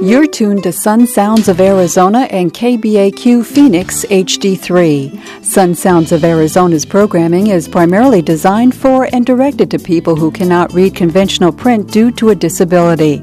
You're tuned to Sun Sounds of Arizona and KBAQ Phoenix HD3. Sun Sounds of Arizona's programming is primarily designed for and directed to people who cannot read conventional print due to a disability.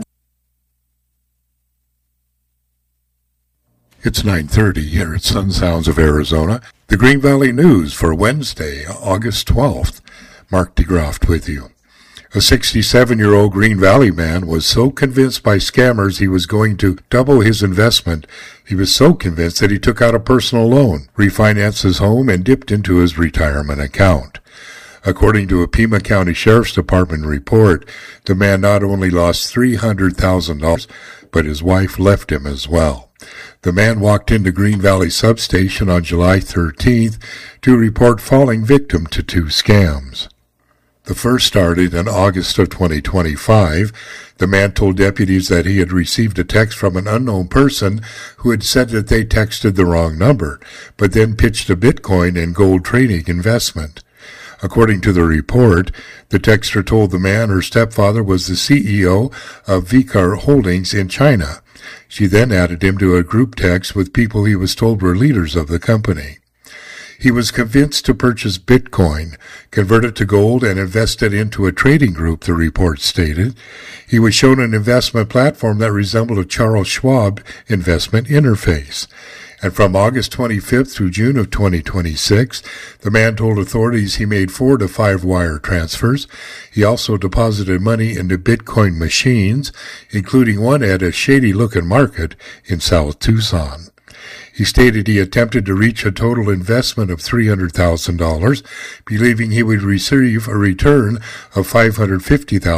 It's 9:30 here at Sun Sounds of Arizona. The Green Valley News for Wednesday, August 12th. Mark DeGroft with you. A 67-year-old Green Valley man was so convinced by scammers he was going to double his investment. He was so convinced that he took out a personal loan, refinanced his home, and dipped into his retirement account. According to a Pima County Sheriff's Department report, the man not only lost $300,000, but his wife left him as well. The man walked into Green Valley Substation on July 13th to report falling victim to two scams. The first started in August of 2025. The man told deputies that he had received a text from an unknown person who had said that they texted the wrong number, but then pitched a Bitcoin and gold trading investment. According to the report, the texter told the man her stepfather was the CEO of Vicar Holdings in China. She then added him to a group text with people he was told were leaders of the company. He was convinced to purchase Bitcoin, convert it to gold, and invest it into a trading group, the report stated. He was shown an investment platform that resembled a Charles Schwab investment interface. And from August 25th through June of 2026, the man told authorities he made 4 to 5 wire transfers. He also deposited money into Bitcoin machines, including one at a shady-looking market in South Tucson. He stated he attempted to reach a total investment of $300,000, believing he would receive a return of $550,000 to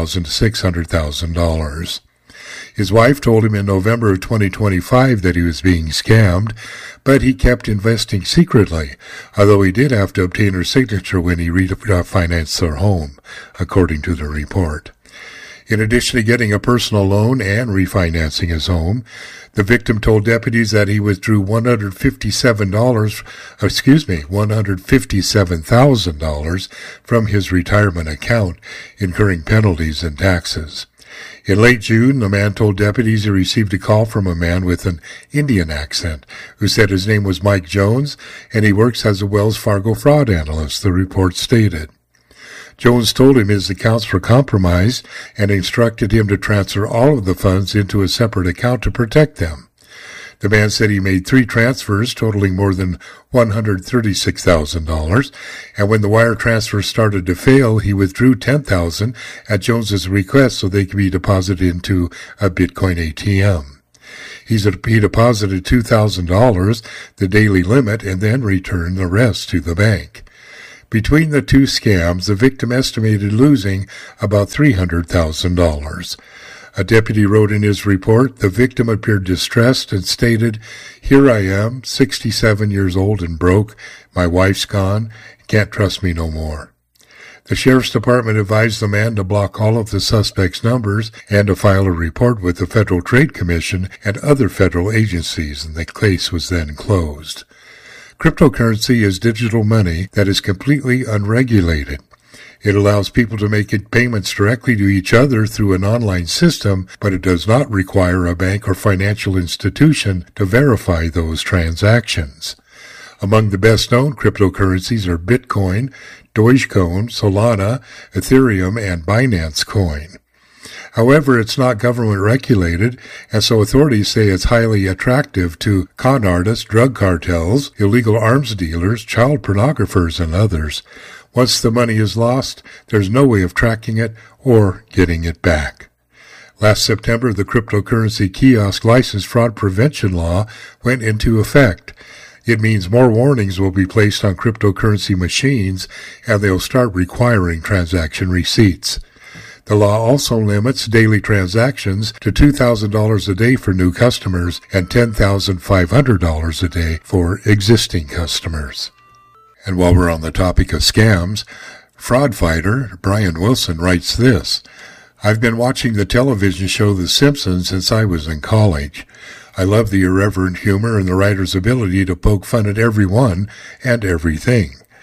$600,000. His wife told him in November of 2025 that he was being scammed, but he kept investing secretly, although he did have to obtain her signature when he refinanced their home, according to the report. In addition to getting a personal loan and refinancing his home, the victim told deputies that he withdrew $157,000 from his retirement account, incurring penalties and taxes. In late June, the man told deputies he received a call from a man with an Indian accent who said his name was Mike Jones and he works as a Wells Fargo fraud analyst, the report stated. Jones told him his accounts were compromised and instructed him to transfer all of the funds into a separate account to protect them. The man said he made 3 transfers totaling more than $136,000, and when the wire transfer started to fail, he withdrew $10,000 at Jones's request so they could be deposited into a Bitcoin ATM. He deposited $2,000, the daily limit, and then returned the rest to the bank. Between the two scams, the victim estimated losing about $300,000. A deputy wrote in his report, the victim appeared distressed and stated, "Here I am, 67 years old and broke. My wife's gone. Can't trust me no more." The Sheriff's Department advised the man to block all of the suspect's numbers and to file a report with the Federal Trade Commission and other federal agencies, and the case was then closed. Cryptocurrency is digital money that is completely unregulated. It allows people to make payments directly to each other through an online system, but it does not require a bank or financial institution to verify those transactions. Among the best-known cryptocurrencies are Bitcoin, Dogecoin, Solana, Ethereum, and Binance Coin. However, it's not government regulated, and so authorities say it's highly attractive to con artists, drug cartels, illegal arms dealers, child pornographers, and others. Once the money is lost, there's no way of tracking it or getting it back. Last September, the cryptocurrency kiosk license fraud prevention law went into effect. It means more warnings will be placed on cryptocurrency machines, and they'll start requiring transaction receipts. The law also limits daily transactions to $2,000 a day for new customers and $10,500 a day for existing customers. And while we're on the topic of scams, fraud fighter Brian Wilson writes this, "I've been watching the television show The Simpsons since I was in college. I love the irreverent humor and the writer's ability to poke fun at everyone and everything.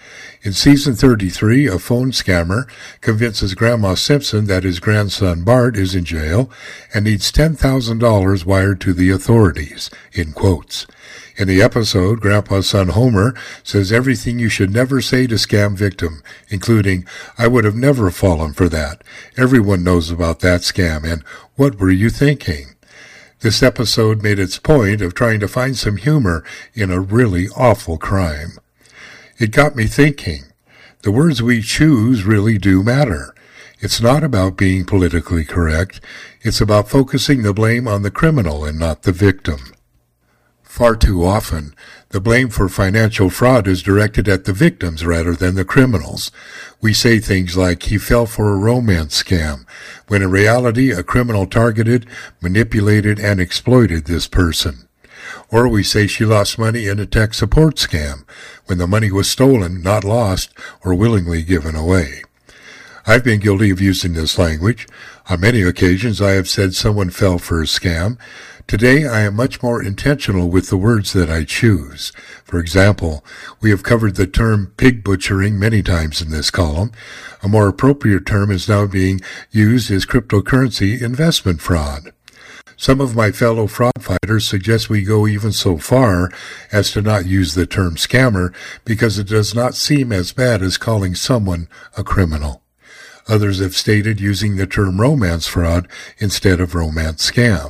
In season 33, a phone scammer convinces Grandma Simpson that his grandson Bart is in jail and needs $10,000 wired to the authorities, in quotes. In the episode, Grandpa's son Homer says everything you should never say to scam victim, including, "I would have never fallen for that. Everyone knows about that scam, and what were you thinking?" This episode made its point of trying to find some humor in a really awful crime. It got me thinking. The words we choose really do matter. It's not about being politically correct. It's about focusing the blame on the criminal and not the victim. Far too often, the blame for financial fraud is directed at the victims rather than the criminals. We say things like, "He fell for a romance scam," when in reality a criminal targeted, manipulated, and exploited this person. Or we say she lost money in a tech support scam, when the money was stolen, not lost, or willingly given away. I've been guilty of using this language. On many occasions I have said someone fell for a scam. Today I am much more intentional with the words that I choose. For example, we have covered the term pig butchering many times in this column. A more appropriate term is now being used as cryptocurrency investment fraud. Some of my fellow fraud fighters suggest we go even so far as to not use the term scammer because it does not seem as bad as calling someone a criminal. Others have stated using the term romance fraud instead of romance scam.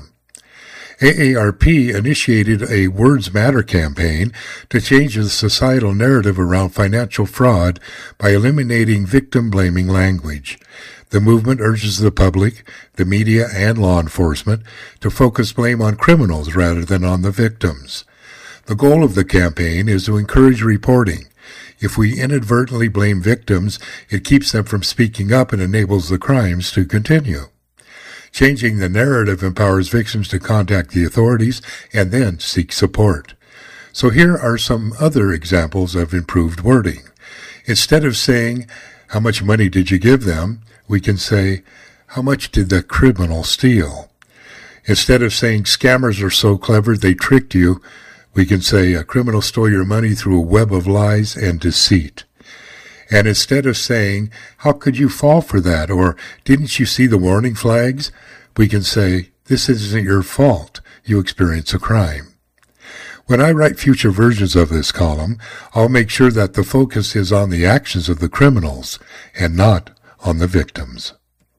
AARP initiated a Words Matter campaign to change the societal narrative around financial fraud by eliminating victim-blaming language. The movement urges the public, the media, and law enforcement to focus blame on criminals rather than on the victims. The goal of the campaign is to encourage reporting. If we inadvertently blame victims, it keeps them from speaking up and enables the crimes to continue. Changing the narrative empowers victims to contact the authorities and then seek support. So here are some other examples of improved wording. Instead of saying, "How much money did you give them?" we can say, "How much did the criminal steal?" Instead of saying, "Scammers are so clever they tricked you," we can say, "A criminal stole your money through a web of lies and deceit." And instead of saying, "How could you fall for that?" or "Didn't you see the warning flags?" we can say, "This isn't your fault. You experienced a crime." When I write future versions of this column, I'll make sure that the focus is on the actions of the criminals and not on the victims.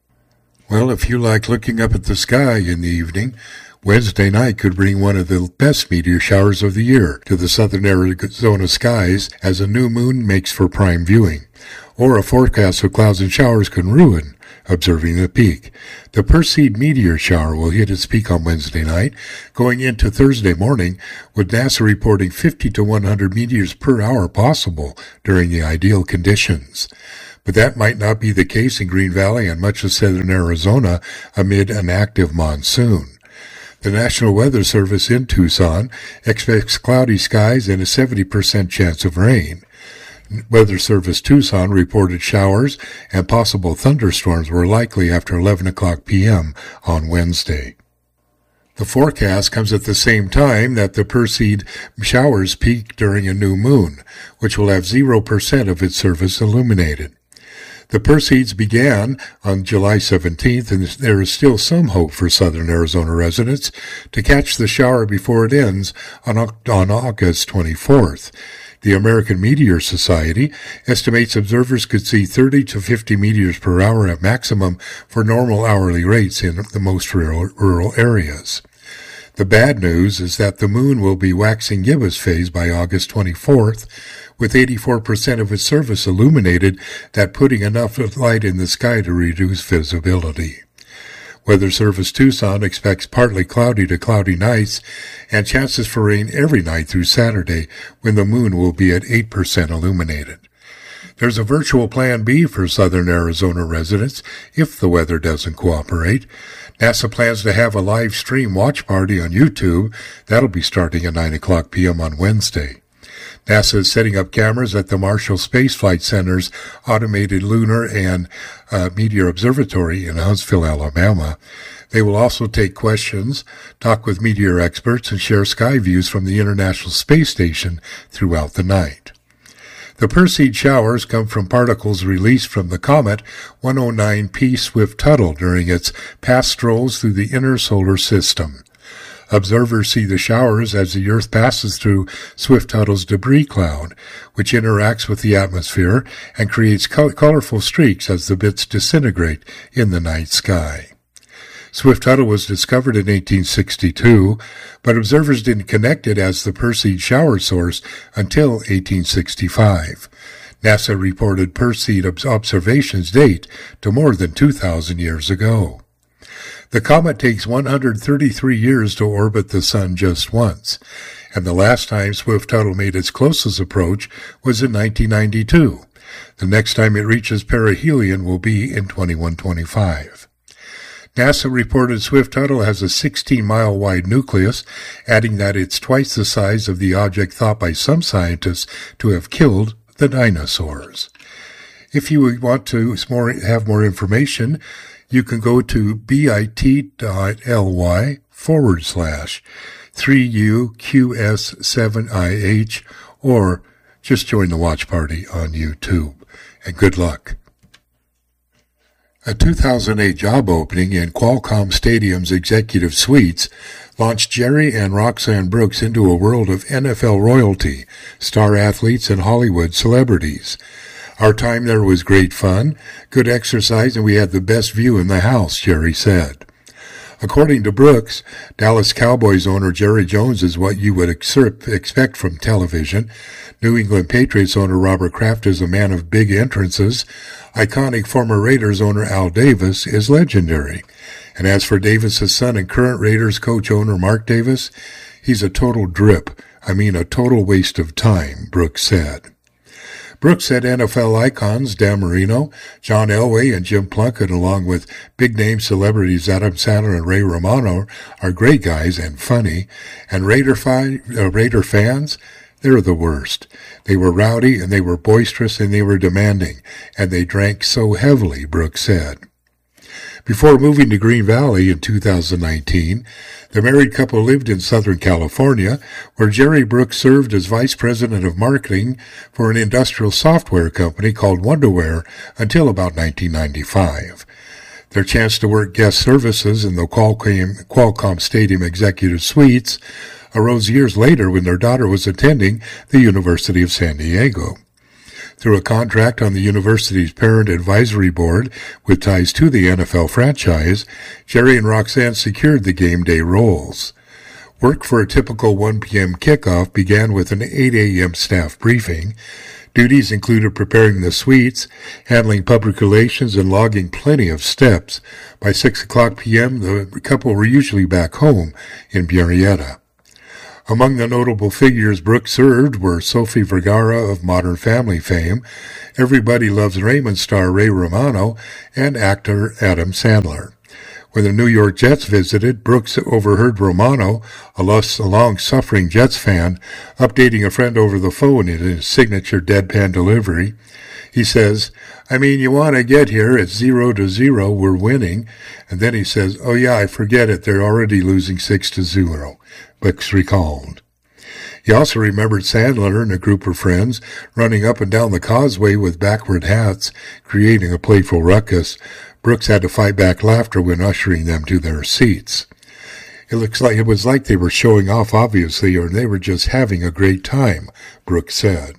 Well, if you like looking up at the sky in the evening, Wednesday night could bring one of the best meteor showers of the year to the southern Arizona skies, as a new moon makes for prime viewing. Or a forecast of clouds and showers can ruin observing the peak. The Perseid meteor shower will hit its peak on Wednesday night, going into Thursday morning, with NASA reporting 50 to 100 meteors per hour possible during the ideal conditions. But that might not be the case in Green Valley and much of southern Arizona amid an active monsoon. The National Weather Service in Tucson expects cloudy skies and a 70% chance of rain. Weather Service Tucson reported showers and possible thunderstorms were likely after 11 o'clock p.m. on Wednesday. The forecast comes at the same time that the Perseid showers peak during a new moon, which will have 0% of its surface illuminated. The Perseids began on July 17th, and there is still some hope for southern Arizona residents to catch the shower before it ends on August 24th. The American Meteor Society estimates observers could see 30 to 50 meteors per hour at maximum for normal hourly rates in the most rural areas. The bad news is that the moon will be waxing gibbous phase by August 24th, with 84% of its surface illuminated, that putting enough light in the sky to reduce visibility. Weather Service Tucson expects partly cloudy to cloudy nights and chances for rain every night through Saturday, when the moon will be at 8% illuminated. There's a virtual plan B for southern Arizona residents if the weather doesn't cooperate. NASA plans to have a live stream watch party on YouTube. That'll be starting at 9 o'clock p.m. on Wednesday. NASA is setting up cameras at the Marshall Space Flight Center's Automated Lunar and Meteor Observatory in Huntsville, Alabama. They will also take questions, talk with meteor experts, and share sky views from the International Space Station throughout the night. The Perseid showers come from particles released from the comet 109P Swift-Tuttle during its past strolls through the inner solar system. Observers see the showers as the Earth passes through Swift-Tuttle's debris cloud, which interacts with the atmosphere and creates colorful streaks as the bits disintegrate in the night sky. Swift-Tuttle was discovered in 1862, but observers didn't connect it as the Perseid shower source until 1865. NASA reported Perseid observations date to more than 2,000 years ago. The comet takes 133 years to orbit the Sun just once, and the last time Swift-Tuttle made its closest approach was in 1992. The next time it reaches perihelion will be in 2125. NASA reported Swift-Tuttle has a 16-mile wide nucleus, adding that it's twice the size of the object thought by some scientists to have killed the dinosaurs. If you want to have more information, you can go to bit.ly/3UQS7IH or just join the watch party on YouTube. And good luck. A 2008 job opening in Qualcomm Stadium's executive suites launched Jerry and Roxanne Brooks into a world of NFL royalty, star athletes, and Hollywood celebrities. Our time there was great fun, good exercise, and we had the best view in the house, Jerry said. According to Brooks, Dallas Cowboys owner Jerry Jones is what you would expect from television. New England Patriots owner Robert Kraft is a man of big entrances. Iconic former Raiders owner Al Davis is legendary. And as for Davis's son and current Raiders coach owner Mark Davis, he's a total drip. A total waste of time, Brooks said. Brooks said NFL icons Dan Marino, John Elway, and Jim Plunkett, along with big-name celebrities Adam Sandler and Ray Romano, are great guys and funny. And Raider fans, they're the worst. They were rowdy, and they were boisterous, and they were demanding, and they drank so heavily, Brooks said. Before moving to Green Valley in 2019, the married couple lived in Southern California, where Jerry Brooks served as vice president of marketing for an industrial software company called Wonderware until about 1995. Their chance to work guest services in the Qualcomm Stadium executive suites arose years later when their daughter was attending the University of San Diego. Through a contract on the university's parent advisory board with ties to the NFL franchise, Jerry and Roxanne secured the game day roles. Work for a typical 1 p.m. kickoff began with an 8 a.m. staff briefing. Duties included preparing the suites, handling public relations, and logging plenty of steps. By 6 o'clock p.m., the couple were usually back home in Murrieta. Among the notable figures Brooks served were Sophie Vergara of Modern Family fame, Everybody Loves Raymond star Ray Romano, and actor Adam Sandler. When the New York Jets visited, Brooks overheard Romano, a long-suffering Jets fan, updating a friend over the phone in his signature deadpan delivery. He says, you want to get here, it's 0-0, we're winning. And then he says, oh yeah, I forget it, they're already losing 6-0. Brooks recalled. He also remembered Sandler and a group of friends running up and down the causeway with backward hats, creating a playful ruckus. Brooks had to fight back laughter when ushering them to their seats. It was like they were showing off, obviously, or they were just having a great time, Brooks said.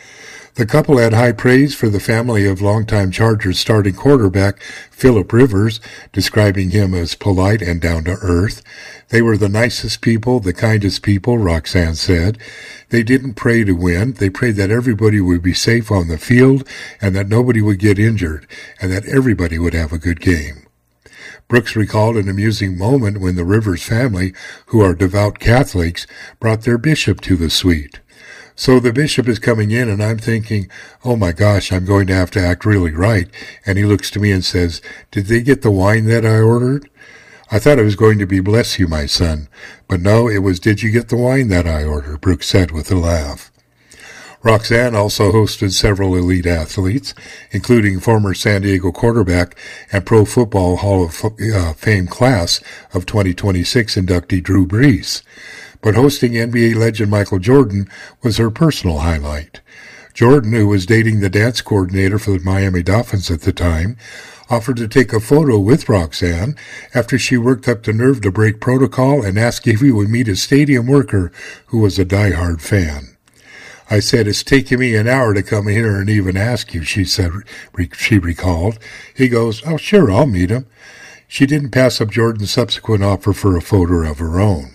The couple had high praise for the family of longtime Chargers starting quarterback Phillip Rivers, describing him as polite and down-to-earth. They were the nicest people, the kindest people, Roxanne said. They didn't pray to win. They prayed that everybody would be safe on the field and that nobody would get injured and that everybody would have a good game. Brooks recalled an amusing moment when the Rivers family, who are devout Catholics, brought their bishop to the suite. So the bishop is coming in, and I'm thinking, oh my gosh, I'm going to have to act really right. And he looks to me and says, did they get the wine that I ordered? I thought it was going to be bless you, my son. But no, it was did you get the wine that I ordered, Brooks said with a laugh. Roxanne also hosted several elite athletes, including former San Diego quarterback and Pro Football Hall of Fame class of 2026 inductee Drew Brees. But hosting NBA legend Michael Jordan was her personal highlight. Jordan, who was dating the dance coordinator for the Miami Dolphins at the time, offered to take a photo with Roxanne after she worked up the nerve to break protocol and asked if he would meet a stadium worker who was a diehard fan. I said, "It's taken me an hour to come here and even ask you," she recalled. He goes, "Oh, sure, I'll meet him." She didn't pass up Jordan's subsequent offer for a photo of her own.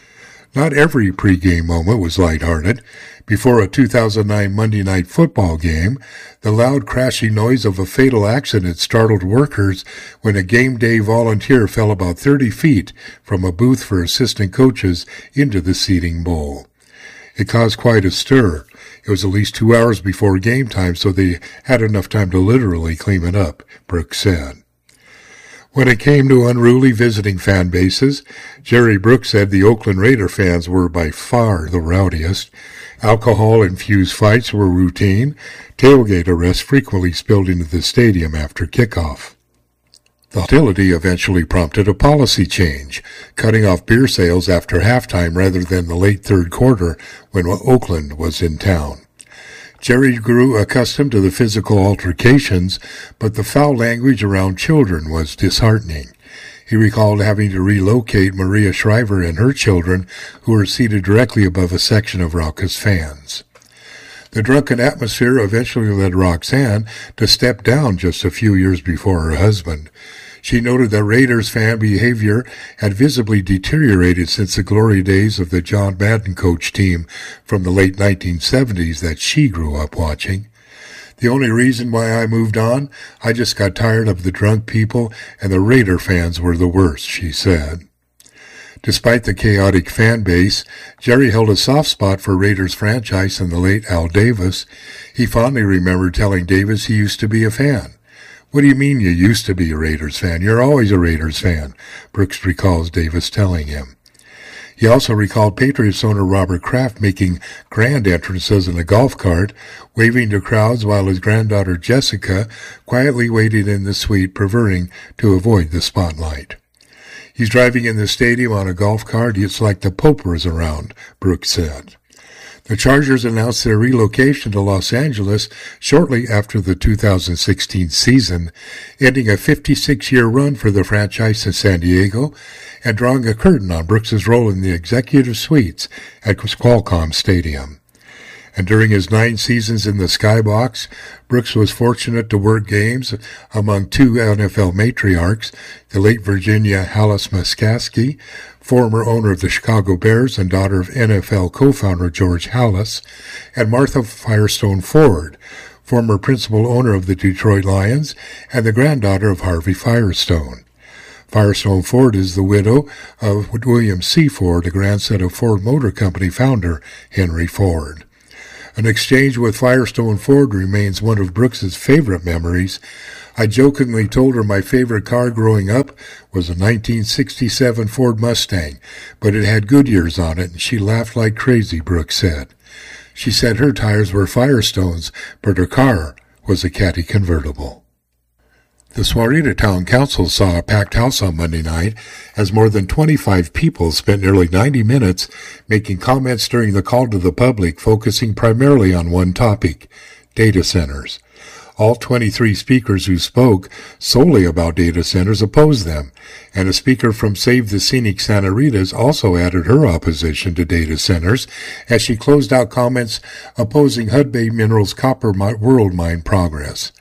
Not every pregame moment was lighthearted. Before a 2009 Monday Night Football game, the loud crashing noise of a fatal accident startled workers when a game day volunteer fell about 30 feet from a booth for assistant coaches into the seating bowl. It caused quite a stir. It was at least 2 hours before game time, so they had enough time to literally clean it up, Brooks said. When it came to unruly visiting fan bases, Jerry Brooks said the Oakland Raider fans were by far the rowdiest. Alcohol-infused fights were routine. Tailgate arrests frequently spilled into the stadium after kickoff. The hostility eventually prompted a policy change, cutting off beer sales after halftime rather than the late third quarter when Oakland was in town. Jerry grew accustomed to the physical altercations, but the foul language around children was disheartening. He recalled having to relocate Maria Shriver and her children, who were seated directly above a section of raucous fans. The drunken atmosphere eventually led Roxanne to step down just a few years before her husband. She noted that Raiders fan behavior had visibly deteriorated since the glory days of the John Madden coach team from the late 1970s that she grew up watching. "The only reason why I moved on, I just got tired of the drunk people, and the Raider fans were the worst," she said. Despite the chaotic fan base, Jerry held a soft spot for Raiders franchise and the late Al Davis. He fondly remembered telling Davis he used to be a fan. "What do you mean you used to be a Raiders fan? You're always a Raiders fan," Brooks recalls Davis telling him. He also recalled Patriots owner Robert Kraft making grand entrances in a golf cart, waving to crowds while his granddaughter Jessica quietly waited in the suite, preferring to avoid the spotlight. "He's driving in the stadium on a golf cart. It's like the Pope was around," Brooks said. The Chargers announced their relocation to Los Angeles shortly after the 2016 season, ending a 56-year run for the franchise in San Diego and drawing a curtain on Brooks's role in the executive suites at Qualcomm Stadium. And during his 9 seasons in the Skybox, Brooks was fortunate to work games among 2 NFL matriarchs, the late Virginia Hallis Muskaski, former owner of the Chicago Bears and daughter of NFL co-founder George Hallis, and Martha Firestone Ford, former principal owner of the Detroit Lions and the granddaughter of Harvey Firestone. Firestone Ford is the widow of William C. Ford, a grandson of Ford Motor Company founder Henry Ford. An exchange with Firestone Ford remains one of Brooks's favorite memories. "I jokingly told her my favorite car growing up was a 1967 Ford Mustang, but it had Goodyears on it, and she laughed like crazy," Brooks said. She said her tires were Firestones, but her car was a Caddy convertible. The Sahuarita Town Council saw a packed house on Monday night as more than 25 people spent nearly 90 minutes making comments during the call to the public, focusing primarily on one topic: data centers. All 23 speakers who spoke solely about data centers opposed them, and a speaker from Save the Scenic Santa Rita's also added her opposition to data centers as she closed out comments opposing Hudbay Minerals' Copper World Mine progress.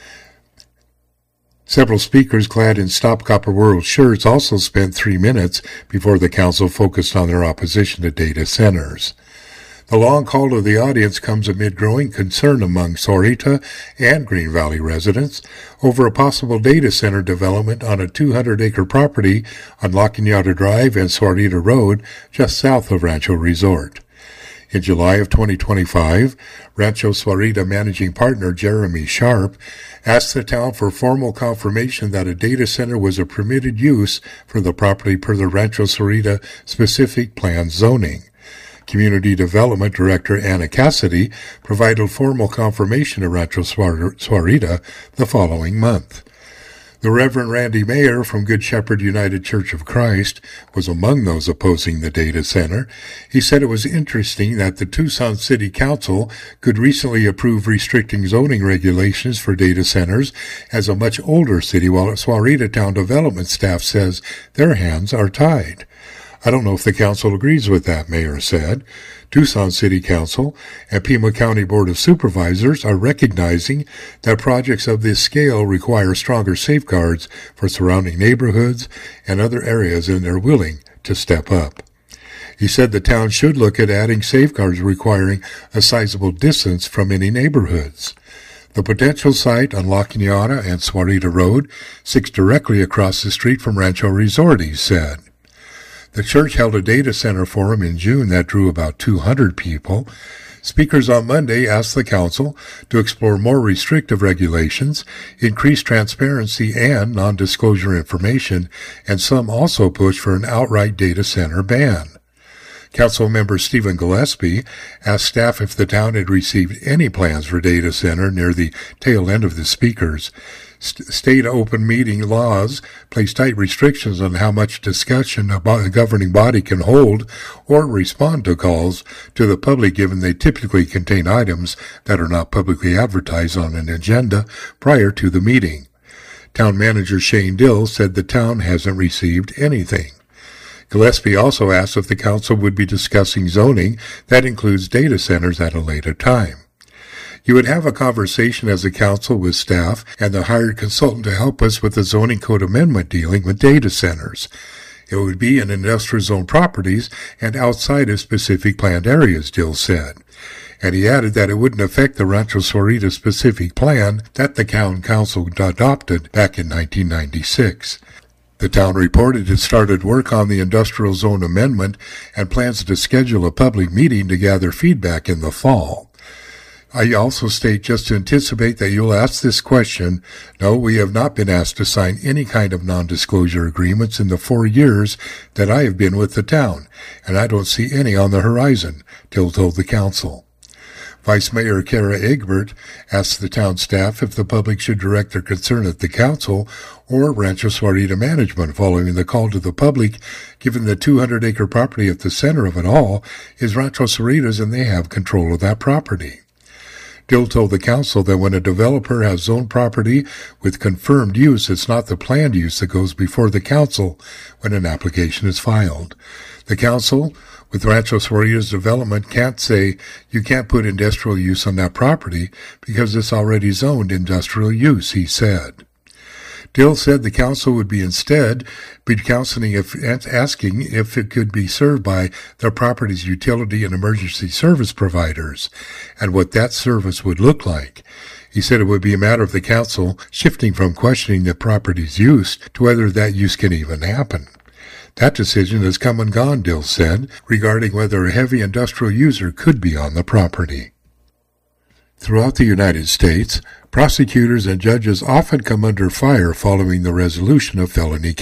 Several speakers clad in Stop Copper World shirts also spent 3 minutes before the council focused on their opposition to data centers. The long call to the audience comes amid growing concern among Sahuarita and Green Valley residents over a possible data center development on a 200-acre property on La Cañada Drive and Sahuarita Road just south of Rancho Resort. In July of 2025, Rancho Sahuarita managing partner Jeremy Sharp asked the town for formal confirmation that a data center was a permitted use for the property per the Rancho Sahuarita specific plan zoning. Community Development Director Anna Cassidy provided formal confirmation to Rancho Sahuarita the following month. The Reverend Randy Mayer from Good Shepherd United Church of Christ was among those opposing the data center. He said it was interesting that the Tucson City Council could recently approve restricting zoning regulations for data centers as a much older city, while Sahuarita Town Development staff says their hands are tied. I don't know if the council agrees with that, Mayer said. Tucson City Council and Pima County Board of Supervisors are recognizing that projects of this scale require stronger safeguards for surrounding neighborhoods and other areas, and they're willing to step up. He said the town should look at adding safeguards requiring a sizable distance from any neighborhoods. The potential site on La Cañada and Sahuarita Road sits directly across the street from Rancho Resort, he said. The church held a data center forum in June that drew about 200 people. Speakers on Monday asked the council to explore more restrictive regulations, increase transparency and non-disclosure information, and some also pushed for an outright data center ban. Council member Stephen Gillespie asked staff if the town had received any plans for data center near the tail end of the speakers. State open meeting laws place tight restrictions on how much discussion a governing body can hold or respond to calls to the public, given they typically contain items that are not publicly advertised on an agenda prior to the meeting. Town manager Shane Dill said the town hasn't received anything. Gillespie also asked if the council would be discussing zoning that includes data centers at a later time. You would have a conversation as a council with staff and the hired consultant to help us with the zoning code amendment dealing with data centers. It would be in industrial zone properties and outside of specific planned areas, Dill said. And he added that it wouldn't affect the Rancho Sahuarita specific plan that the town council adopted back in 1996. The town reported it started work on the industrial zone amendment and plans to schedule a public meeting to gather feedback in the fall. I also state, just to anticipate that you'll ask this question, no, we have not been asked to sign any kind of non-disclosure agreements in the 4 years that I have been with the town, and I don't see any on the horizon, Dill told the council. Vice Mayor Kara Egbert asked the town staff if the public should direct their concern at the council or Rancho Sahuarita management following the call to the public, given the 200-acre property at the center of it all is Rancho Sahuarita's and they have control of that property. Dill told the council that when a developer has zoned property with confirmed use, it's not the planned use that goes before the council when an application is filed. The council, with Rancho Sahuarita's development, can't say you can't put industrial use on that property because it's already zoned industrial use, he said. Dill said the council would be instead asking if it could be served by the property's utility and emergency service providers, and what that service would look like. He said it would be a matter of the council shifting from questioning the property's use to whether that use can even happen. That decision has come and gone, Dill said, regarding whether a heavy industrial user could be on the property. Throughout the United States, prosecutors and judges often come under fire following the resolution of felony